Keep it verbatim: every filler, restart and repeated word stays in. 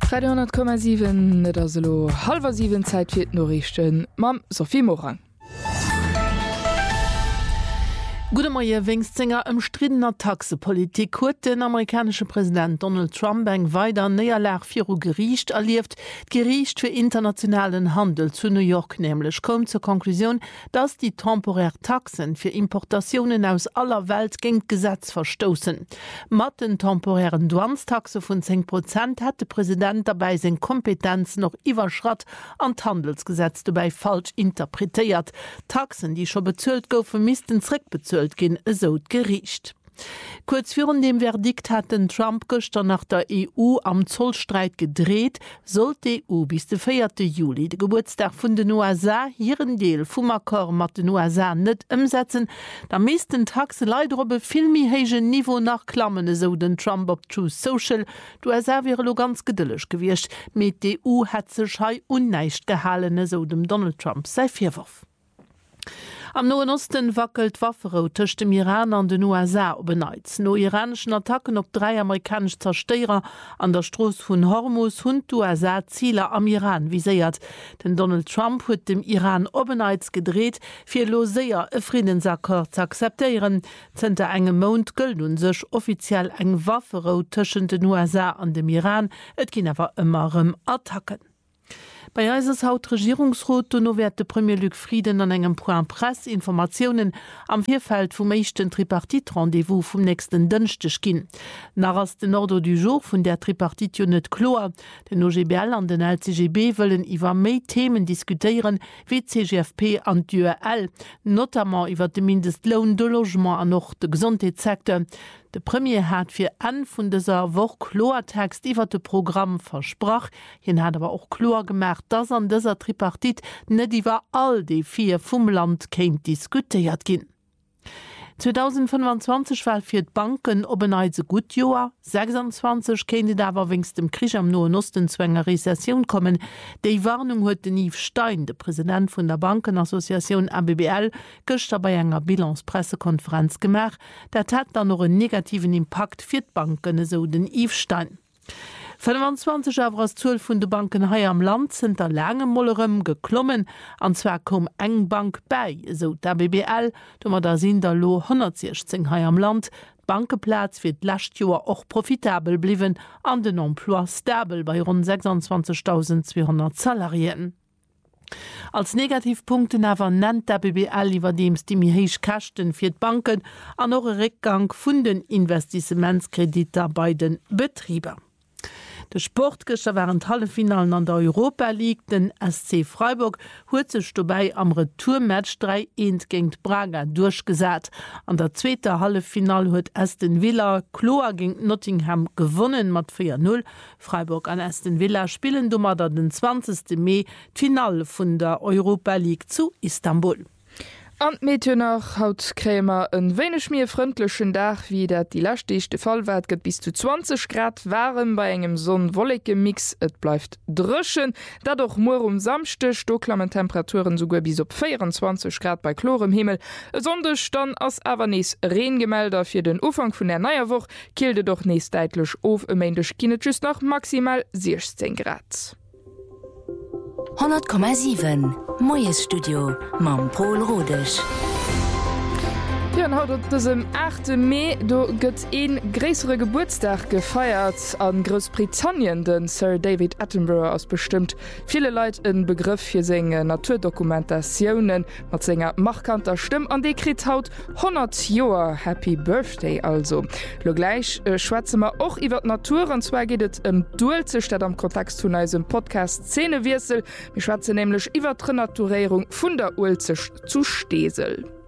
dreihundert Komma sieben net aslo halber sieben Zeit fir Norrichten Mam Sophie Morang. Gute Morgen, Wingstinger. Umstrittener Taxepolitik hat den amerikanischen Präsident Donald Trump eng weiter Niederlage für Gericht erlebt. Gericht für internationalen Handel zu New York nämlich kommt zur Konklusion, dass die temporären Taxen für Importationen aus aller Welt gegen Gesetz verstoßen. Mit den temporären Douanetaxe von zehn Prozent hat der Präsident dabei seine Kompetenz noch überschritten und das Handelsgesetz dabei falsch interpretiert. Taxen, die schon bezahlt gofen, müssten zurückbezahlt gin so gericht. Kurz vor dem Verdikt hat den Trump gestern nach der E U am Zollstreit gedreht, soll die E U bis den vierten Juli, den Geburtstag von den U S A, ihren Deal vom Akkord mit den U S A nicht umsetzen. Da müssten Taxen leider auf viel mehr hohen Niveau nachklammen, so den Trump auf Truth Social. Die U S A wäre noch ganz geduldig gewesen. Mit der E U hat sich hei unneicht gehalten, so dem Donald Trump sei Vorwurf. Am Nahen Osten wackelt Waffenruhe zwischen dem Iran und den U S A obeneiz. No iranischen Attacken auf drei amerikanische Zerstörer an der Straße von Hormuz und die U S A Ziele am Iran visiert. Denn Donald Trump hat dem Iran obeneiz gedreht, für loser ein Friedensakkord zu akzeptieren. Zente engem Mond gilt und sich offiziell eng Waffenruhe zwischen den U S A und dem Iran. Et gehen aber immer um Attacken. Bei eises Haut Regierungsrat no werd de Premier Luc Frieden an engem Point Press Informationen am Vierfeld vum mechten Tripartit-Rendezvous vum nächsten Dënchtech ginn. Nach ass den Ordre du Jour vun der Tripartit net klar. Den O G B L an den L C G B wëllen iwwer méi Themen diskutieren wie C G F P an D U L, notamment iwwer de Mindestlohn de Logement an noch de Gesundheitssektor. De Premier hat fir an vun deser Woch Klortext iwwer de Programm versprach. Hien hat aber auch klar gemacht, dass an deser Tripartit net iwwer all de vier vum Land kéint diskutiert ginn. zwanzig fünfundzwanzig war fir d Banken obeneize gut Joer, sechsundzwanzig kéint dawer wings dem Krich am Nahen Osten zu enger Rezession kommen. Déi Warnung huet den Yves Stein, de Präsident vun der Bankenassoziation A B B L, gëster bei enger Bilanzpressekonferenz gemach, dat hat dann noch een negativen Impact fir d Banken, so den Yves Stein. fünfundzwanzig awer as zwölf vun de Banken hei am Land sind der lange Mollerem geklommen, anzwer kom eng Bank bei, so der B B L, dummer da sinn der lo hundertsechzehn hei am Land. Bankeplatz wird last Joer och profitabel bliwen, an den Emploi stabil bei rund sechsundzwanzigtausendzweihundert Salarien. Als Negativpunkten awer nennt der B B L iwwerdems die mir heich Kachten fir d Banken an eure Rückgang vun den Investissementskrediter bei den Betrieber. De Sportgëcher waren Hallefinalen an der Europa League, den S C Freiburg huet sech dobei am Retourmatch drei eins gegen Braga durchgesat. An der zweite Hallefinal huet Aston Villa klar gegen Nottingham gewonnen mat vier null. Freiburg an Aston Villa spielen dummer den zwanzigsten Mai Final vun der Europa League zu Istanbul. An Meteor nach haut Krämer en wenigch mir freundlichen Dach wie dat die lachtigchte Fallwert gët bis zu zwanzig Grad warm bei engem sonn wolleke Mix et bleibt drschen, dadurch mor um samste stoklammen Temperaturen sogar bis op vierundzwanzig Grad bei chlorem Himmel. Sondech dann ass awer nees Reengemelder fir den Ufang vun der Neierwoch kilde doch nees deitlech of emendech Kinetschs nach maximal sechzehn Grad. hundert Komma sieben Moes Studio Mam Paul Rodech. Ja, haut dem achten Mai do gëtt een gräsere Geburtstag gefeiert an Großbritannien, den Sir David Attenborough aus bestimmt viele Leute en Begriff fir senge Naturdokumentationen mat senger markanter Stimme an dekrit haut hundert Joer Happy Birthday also. Lo gleich äh, schwatzemer och iwwer Natur, und zwar gehtt em Duelze statt am Kontext zu neusem Podcast Szenewirsel. Wir schwatze nämlich iwwer Renaturierung vun der Ulzech zu Stesel.